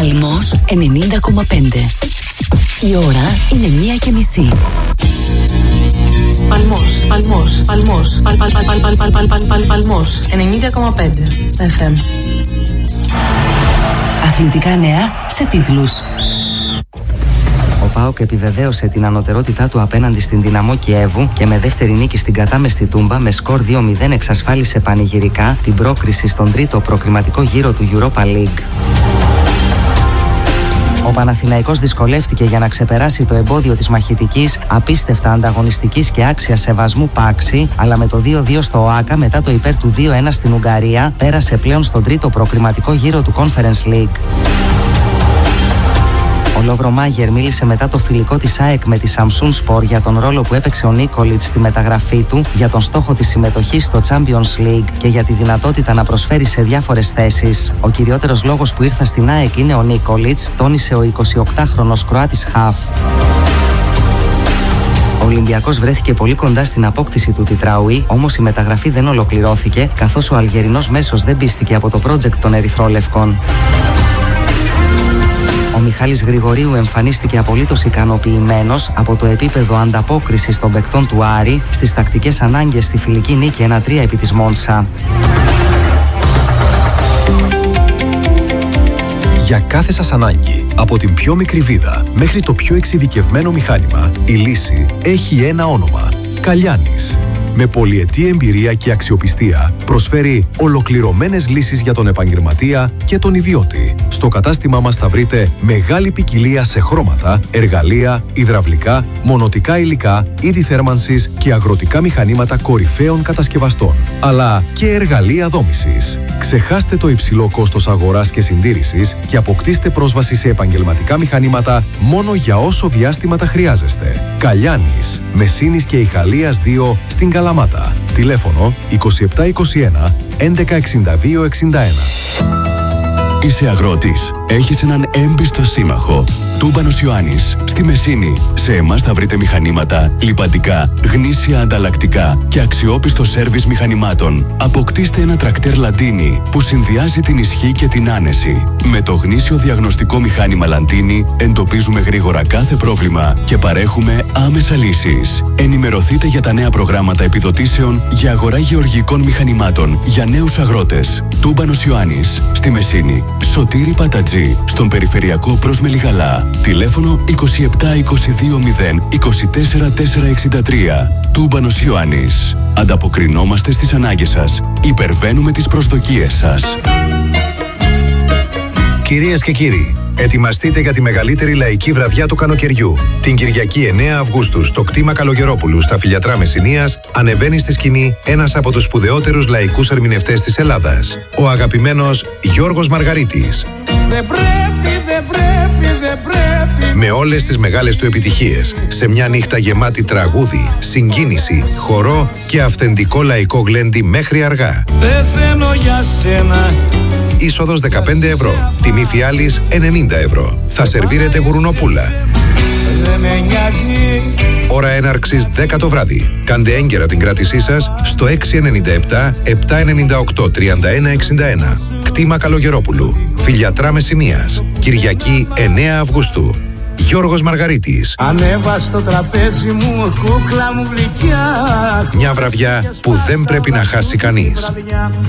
Παλμός 90,5. Η ώρα είναι 1:30. Παλμός 90,5 στα FM. Αθλητικά νέα σε τίτλους. Ο ΠΑΟΚ επιβεβαίωσε την ανωτερότητά του απέναντι στην Δυναμό Κιέβου και με δεύτερη νίκη στην κατάμεστη Τούμπα με σκορ 2-0 εξασφάλισε πανηγυρικά την πρόκριση στον τρίτο προκριματικό γύρο του Europa League. Ο Παναθηναϊκός δυσκολεύτηκε για να ξεπεράσει το εμπόδιο της μαχητικής, απίστευτα ανταγωνιστικής και άξια σεβασμού Πάξη, αλλά με το 2-2 στο ΟΑΚΑ μετά το υπέρ του 2-1 στην Ουγγαρία πέρασε πλέον στον τρίτο προκριματικό γύρο του Conference League. Ο Λόβρο Μάγερ μίλησε μετά το φιλικό της ΑΕΚ με τη Samsung Sport για τον ρόλο που έπαιξε ο Νίκολιτς στη μεταγραφή του, για τον στόχο της συμμετοχής στο Champions League και για τη δυνατότητα να προσφέρει σε διάφορες θέσεις. Ο κυριότερος λόγος που ήρθα στην ΑΕΚ είναι ο Νίκολιτς, τόνισε ο 28χρονος Κροάτης χαφ. Ο Ολυμπιακός βρέθηκε πολύ κοντά στην απόκτηση του Τιτράουι, όμως η μεταγραφή δεν ολοκληρώθηκε, καθώς ο Αλγερινός μέσος δεν πίστηκε από το project των Ερυθρόλευκων. Ο Μιχάλης Γρηγορίου εμφανίστηκε απολύτως ικανοποιημένος από το επίπεδο ανταπόκρισης των παικτών του Άρη στις τακτικές ανάγκες στη φιλική νίκη 1-3 επί της Μόντσα. Για κάθε σας ανάγκη, από την πιο μικρή βίδα μέχρι το πιο εξειδικευμένο μηχάνημα, η λύση έχει ένα όνομα: Καλιάνης. Με πολυετή εμπειρία και αξιοπιστία, προσφέρει ολοκληρωμένες λύσεις για τον επαγγελματία και τον ιδιώτη. Στο κατάστημά μας θα βρείτε μεγάλη ποικιλία σε χρώματα, εργαλεία, υδραυλικά, μονοτικά υλικά, είδη θέρμανσης και αγροτικά μηχανήματα κορυφαίων κατασκευαστών, αλλά και εργαλεία δόμησης. Ξεχάστε το υψηλό κόστος αγοράς και συντήρησης και αποκτήστε πρόσβαση σε επαγγελματικά μηχανήματα μόνο για όσο διάστημα τα χρειάζεστε. Καλιάνης, Μεσίνης και Ιχαλίας 2 στην Καλαμάτα. Τηλέφωνο 2721 1162 61. Είσαι αγρότης. Έχεις έναν έμπιστο σύμμαχο. Τούμπανος Ιωάννης. Στη Μεσίνη. Σε εμάς θα βρείτε μηχανήματα, λιπαντικά, γνήσια ανταλλακτικά και αξιόπιστο σέρβις μηχανημάτων. Αποκτήστε ένα τρακτέρ Λαντίνι που συνδυάζει την ισχύ και την άνεση. Με το γνήσιο διαγνωστικό μηχάνημα Λαντίνι εντοπίζουμε γρήγορα κάθε πρόβλημα και παρέχουμε άμεσα λύσεις. Ενημερωθείτε για τα νέα προγράμματα επιδοτήσεων για αγορά γεωργικών μηχανημάτων για νέους αγρότες. Τούμπανος Ιωάννης. Στη Μεσίνη. Σωτήρη Πατατζή. Στον περιφερειακό προς Μελιγαλά. Τηλέφωνο 2722 0 24 463. Τούμπανος Ιωάννης. Ανταποκρινόμαστε στις ανάγκες σας. Υπερβαίνουμε τις προσδοκίες σας. Κυρίες και κύριοι, ετοιμαστείτε για τη μεγαλύτερη λαϊκή βραδιά του καλοκαιριού. Την Κυριακή 9 Αυγούστου στο κτήμα Καλογερόπουλου στα Φιλιατρά Μεσσηνίας ανεβαίνει στη σκηνή ένας από τους σπουδαιότερους λαϊκούς ερμηνευτές της Ελλάδας, ο αγαπημένος Γιώργος Μαργαρίτης. Δεν πρέπει. Με όλες τις μεγάλες του επιτυχίες, σε μια νύχτα γεμάτη τραγούδι, συγκίνηση, χορό και αυθεντικό λαϊκό γλέντι μέχρι αργά. Πεθαίνω για σένα. Είσοδος 15 ευρώ, τιμή φιάλης 90 ευρώ. Θα σερβίρετε γουρουνοπούλα. Δεν με νοιάζει. Ώρα έναρξης 10 το βράδυ. Κάντε έγκαιρα την κράτησή σας στο 697 798 3161. Κτήμα Καλογερόπουλου, Φιλιατρά Μεσσηνίας. Κυριακή 9 Αυγούστου. Γιώργος Μαργαρίτης. Ανέβα στο τραπέζι μου, κούκλα μου γλυκιά. Μια βραδιά που δεν πρέπει να χάσει κανείς.